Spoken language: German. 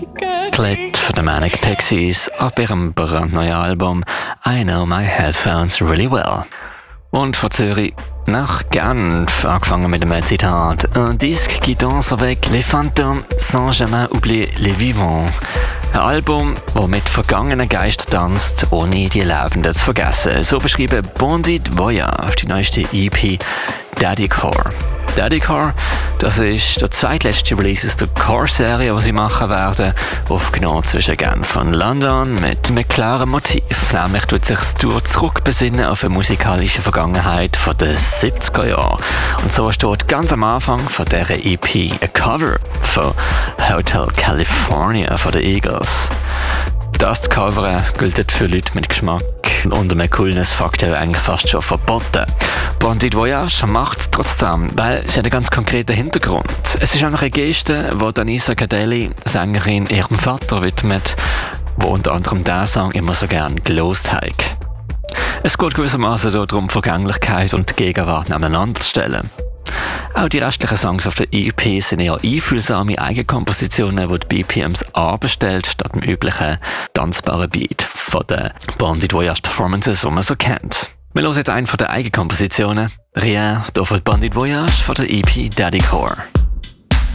Clip von den Manic Pixies ab ihrem brandneuen Album I Know My Headphones Really Well. Und von Zürich nach Genf, angefangen mit einem Zitat: Un disque qui danse avec les fantômes sans jamais oublier les vivants. Ein Album, das mit vergangenen Geistern tanzt, ohne die Lebenden zu vergessen. So beschrieben Bandit Voyage, die neueste EP Daddycore. Daddycore, das ist der zweitletzte Release aus der Core-Serie, die sie machen werden, aufgenommen zwischen Genf und London mit klarem Motiv. Nämlich tut sich das Tour zurückbesinnen auf eine musikalische Vergangenheit von den 70er Jahren. Und so steht ganz am Anfang von dieser EP ein Cover von Hotel California von den Eagles. Das zu covern gilt für Leute mit Geschmack und einem Coolness-Faktor eigentlich fast schon verboten. Bandit Voyage macht es trotzdem, weil sie hat einen ganz konkreten Hintergrund. Es ist auch noch eine Geste, die Danisa Cadelli, Sängerin, ihrem Vater widmet, wo unter anderem diesen Song immer so gern gelost hat. Es geht gewissermaßen darum, Vergänglichkeit und Gegenwart nebeneinander zu stellen. Auch die restlichen Songs auf der EP sind eher einfühlsame Eigenkompositionen, die die BPMs anbestellt, statt dem üblichen tanzbaren Beat von den Bandit Voyage Performances, die man so kennt. Wir hören jetzt einen von den Eigenkompositionen, Rien, hier von Bandit Voyage von der EP Daddycore.